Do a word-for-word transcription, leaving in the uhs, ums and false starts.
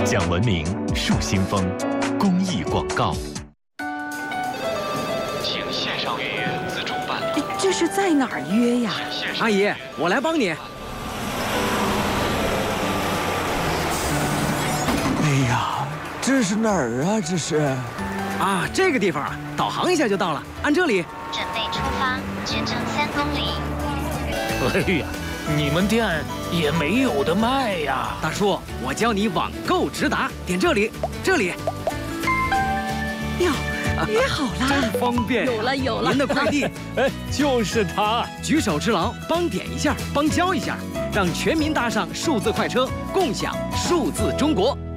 讲文明树新风公益广告。 请线上预约自助办理。 这是在哪儿约呀？ 阿姨，我来帮你。 哎呀，这是哪儿啊？这是？ 啊，这个地方啊，导航一下就到了。按这里。 准备出发，直程三公里。 哎呀，你们店也没有的卖呀！ 大叔，我教你网购直达，点这里，这里。 哟，约好了， 真方便。 有了有了， 您的快递， 哎，就是他。 举手之劳，帮点一下，帮教一下，让全民搭上数字快车，共享数字中国。